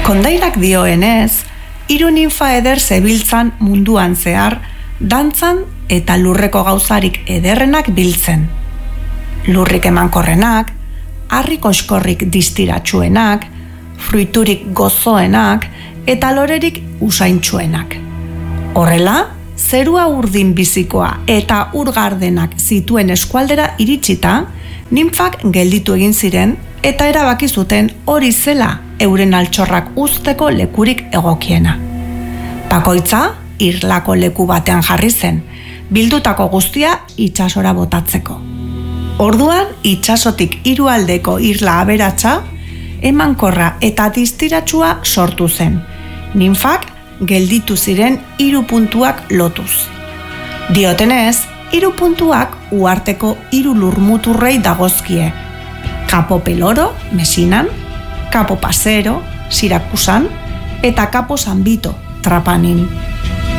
Kondairak dioenez, 3 ninfa eder zebiltzan munduan zehar, dantzan eta lurreko gauzarik ederrenak biltzen. Lurrik emankorrenak, harri koskorrik distiratsuenak, fruiturik gozoenak eta lorerik usaintsuenak. Horrela, zerua urdin bizikoa eta urgardenak zituen eskualdera iritsita, ninfak gelditu egin ziren eta erabaki zuten hori zela euren altxorrak uzteko lekurik egokiena. Bakoitza, irlako leku batean jarri zen, bildutako guztia itsasora botatzeko. Orduan, itsasotik 3 aldeko irla aberatsa, emankorra eta distiratsua sortu zen. Ninfak gelditu ziren 3 puntuak lotuz. Diotenez, 3 puntuak uharteko 3 lurmuturrei dagozkie. Capo Peloro, Mesinan, Capo Pasero, Sirakusan, eta Capo San Vito, Trapanin.